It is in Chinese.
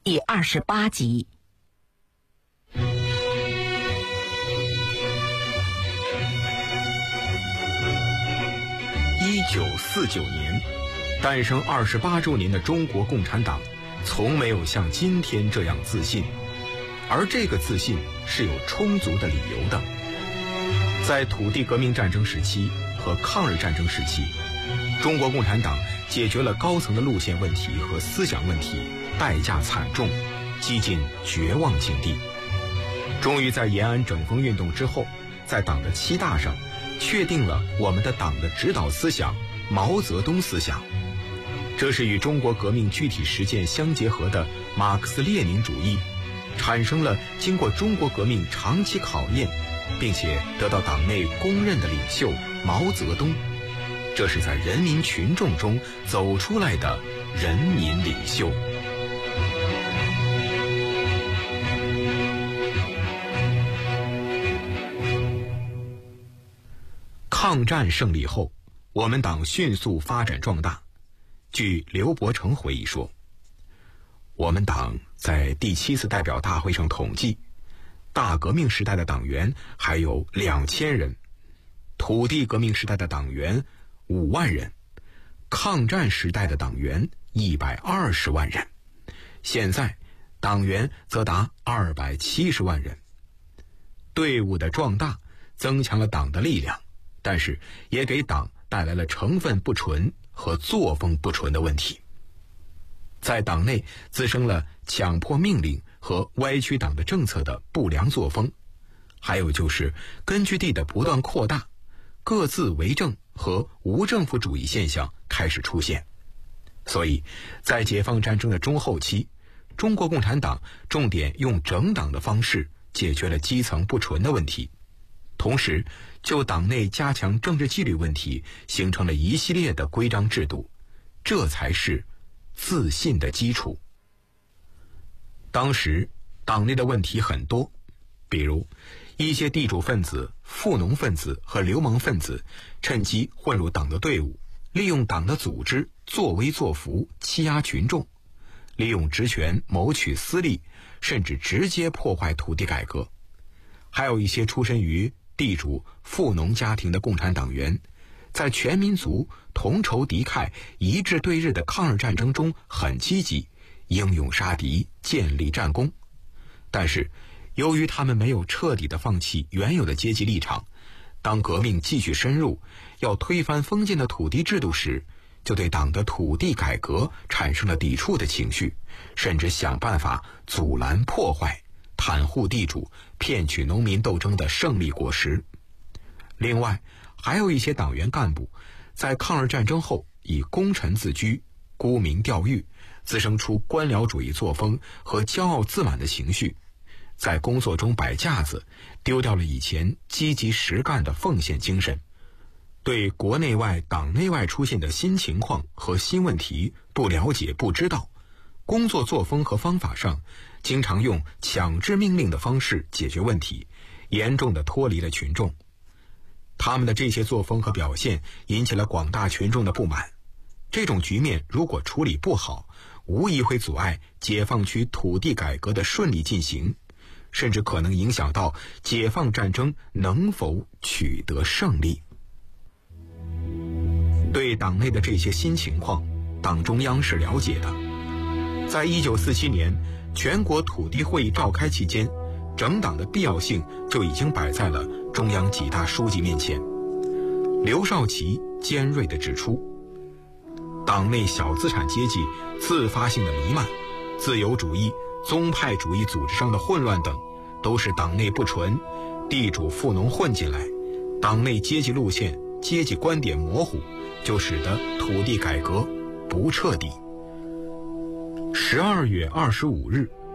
第28集。 1949年，诞生28周年的中国共产党，从没有像今天这样自信，而这个自信是有充足的理由的。在土地革命战争时期和抗日战争时期，中国共产党解决了高层的路线问题和思想问题，代价惨重，几近绝望境地。终于在延安整风运动之后，在党的7大上确定了我们的党的指导思想毛泽东思想，这是与中国革命具体实践相结合的马克思列宁主义，产生了经过中国革命长期考验并且得到党内公认的领袖毛泽东，这是在人民群众中走出来的人民领袖。抗战胜利后，我们党迅速发展壮大。据刘伯承回忆说，我们党在第7次代表大会上统计，大革命时代的党员还有2000人，土地革命时代的党员5万人，抗战时代的党员120万人，现在党员则达270万人。队伍的壮大增强了党的力量，但是也给党带来了成分不纯和作风不纯的问题。在党内滋生了强迫命令和歪曲党的政策的不良作风，还有就是根据地的不断扩大，各自为政和无政府主义现象开始出现。所以在解放战争的中后期，中国共产党重点用整党的方式解决了基层不纯的问题，同时就党内加强政治纪律问题形成了一系列的规章制度，这才是自信的基础。当时党内的问题很多，比如一些地主分子、富农分子和流氓分子趁机混入党的队伍，利用党的组织作威作福，欺压群众，利用职权谋取私利，甚至直接破坏土地改革。还有一些出身于地主、富农家庭的共产党员，在全民族同仇敌忾、一致对日的抗日战争中很积极，英勇杀敌，建立战功。但是由于他们没有彻底的放弃原有的阶级立场，当革命继续深入，要推翻封建的土地制度时，就对党的土地改革产生了抵触的情绪，甚至想办法阻拦破坏，袒护地主，骗取农民斗争的胜利果实。另外还有一些党员干部在抗日战争后以功臣自居，沽名钓誉，滋生出官僚主义作风和骄傲自满的情绪，在工作中摆架子，丢掉了以前积极实干的奉献精神，对国内外党内外出现的新情况和新问题不了解不知道，工作作风和方法上经常用强制命令的方式解决问题，严重地脱离了群众。他们的这些作风和表现引起了广大群众的不满，这种局面如果处理不好，无疑会阻碍解放区土地改革的顺利进行，甚至可能影响到解放战争能否取得胜利。对党内的这些新情况，党中央是了解的。在1947年全国土地会议召开期间，整党的必要性就已经摆在了中央几大书记面前。刘少奇尖锐地指出，党内小资产阶级自发性的弥漫，自由主义、宗派主义组织上的混乱等，都是党内不纯，地主富农混进来，党内阶级路线、阶级观点模糊，就使得土地改革不彻底。12月25日